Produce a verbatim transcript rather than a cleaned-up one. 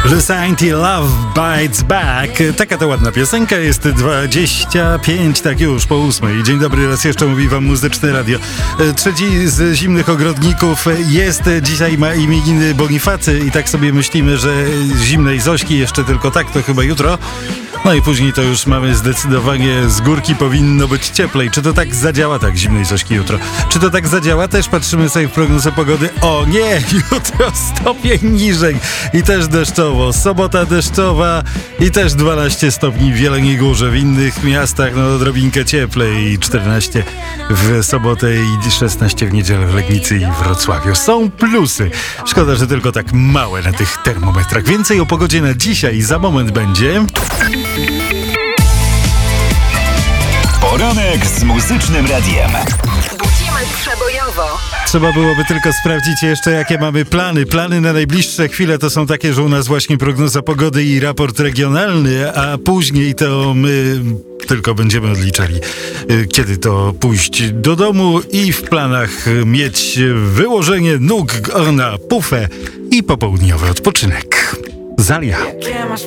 Lucinity Love Bites Back. Taka to ładna piosenka. Jest dwadzieścia pięć, tak już, po ósmej. Dzień dobry, raz jeszcze mówi wam Muzyczne Radio. Trzeci z zimnych ogrodników jest dzisiaj, ma imieniny Bonifacy i tak sobie myślimy, że zimnej Zośki jeszcze tylko tak, to chyba jutro. No i później to już mamy zdecydowanie z górki, powinno być cieplej. Czy to tak zadziała? Tak, zimnej Zośki jutro. Czy to tak zadziała? Też patrzymy sobie w prognozę pogody. O nie, jutro stopień niżej i też deszczowo. Sobota deszczowa i też dwanaście stopni w Jeleniej Górze. W innych miastach no odrobinkę cieplej. czternaście w sobotę i szesnaście w niedzielę w Legnicy i Wrocławiu. Są plusy. Szkoda, że tylko tak małe na tych termometrach. Więcej o pogodzie na dzisiaj za moment będzie. Poranek z Muzycznym Radiem. Budzimy przebojowo. Trzeba byłoby tylko sprawdzić jeszcze, jakie mamy plany. Plany na najbliższe chwile to są takie, że u nas właśnie prognoza pogody i raport regionalny, a później to my tylko będziemy odliczali, kiedy to pójść do domu i w planach mieć wyłożenie nóg na pufę i popołudniowy odpoczynek. Zalia. ¿Qué más